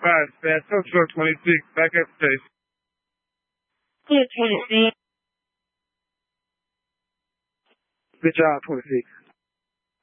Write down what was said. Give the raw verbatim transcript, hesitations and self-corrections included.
five, San Antonio twenty-six, back at the station. Clear twenty-six. Good job, twenty-six.